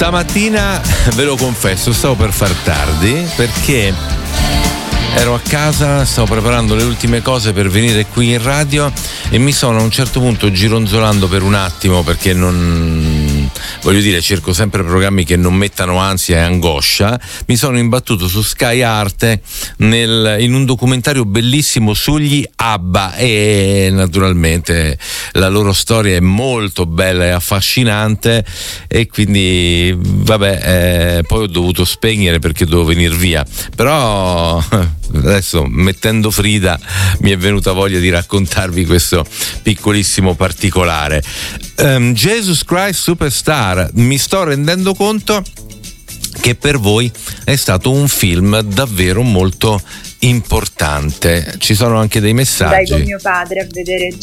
Stamattina, ve lo confesso, stavo per far tardi perché ero a casa, stavo preparando le ultime cose per venire qui in radio e mi sono a un certo punto, gironzolando per un attimo, perché non, voglio dire, cerco sempre programmi che non mettano ansia e angoscia, mi sono imbattuto su Sky Arte in un documentario bellissimo sugli ABBA, e naturalmente la loro storia è molto bella e affascinante, e quindi vabbè, poi ho dovuto spegnere perché dovevo venire via, però adesso, mettendo Frida, mi è venuta voglia di raccontarvi questo piccolissimo particolare. Jesus Christ Superstar, mi sto rendendo conto che per voi è stato un film davvero molto importante. Ci sono anche dei messaggi. Dai con mio padre a vedere